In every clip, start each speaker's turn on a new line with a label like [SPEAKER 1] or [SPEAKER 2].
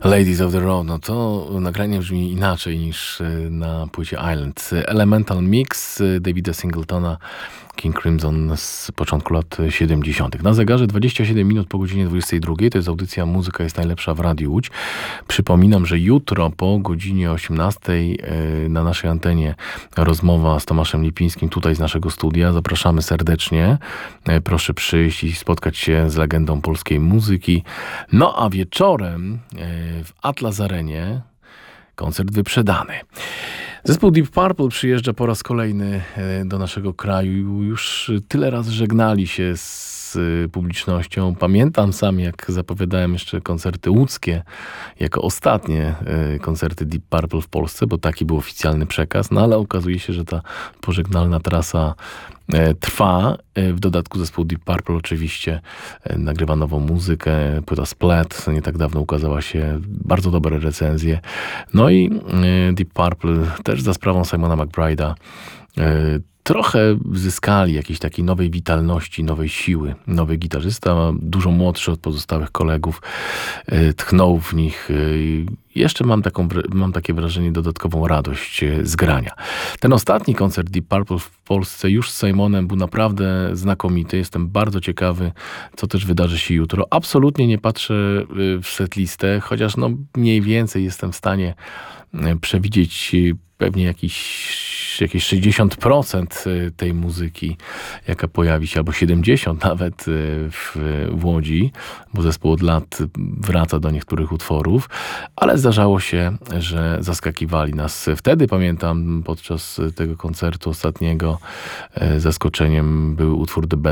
[SPEAKER 1] Ladies of the Road, no to nagranie brzmi inaczej niż na płycie Island. Elemental Mix Davida Singletona, King Crimson z początku lat 70. Na zegarze 27 minut po godzinie 22. To jest audycja Muzyka jest najlepsza w Radiu Łódź. Przypominam, że jutro po godzinie 18 na naszej antenie rozmowa z Tomaszem Lipińskim tutaj z naszego studia. Zapraszamy serdecznie. Proszę przyjść i spotkać się z legendą polskiej muzyki. No a wieczorem w Atlas Arenie koncert wyprzedany. Zespół Deep Purple przyjeżdża po raz kolejny do naszego kraju. Już tyle razy żegnali się z publicznością. Pamiętam sam, jak zapowiadałem jeszcze koncerty łódzkie jako ostatnie koncerty Deep Purple w Polsce, bo taki był oficjalny przekaz. No ale okazuje się, że ta pożegnalna trasa trwa. W dodatku zespół Deep Purple oczywiście nagrywa nową muzykę. Płyta Splat nie tak dawno ukazała się. Bardzo dobre recenzje. No i Deep Purple też za sprawą Simona McBride'a trochę zyskali jakiejś takiej nowej witalności, nowej siły. Nowy gitarzysta, dużo młodszy od pozostałych kolegów, tchnął w nich. Jeszcze mam takie wrażenie, dodatkową radość z grania. Ten ostatni koncert Deep Purple w Polsce już z Simonem był naprawdę znakomity. Jestem bardzo ciekawy, co też wydarzy się jutro. Absolutnie nie patrzę w setlistę, chociaż mniej więcej jestem w stanie przewidzieć pewnie jakieś 60% tej muzyki, jaka pojawi się, albo 70% nawet w Łodzi, bo zespół od lat wraca do niektórych utworów, ale zdarzało się, że zaskakiwali nas. Wtedy, pamiętam, podczas tego koncertu ostatniego zaskoczeniem był utwór The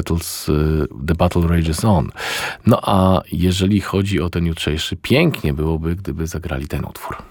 [SPEAKER 1] Battle Rages On. No a jeżeli chodzi o ten jutrzejszy, pięknie byłoby, gdyby zagrali ten utwór.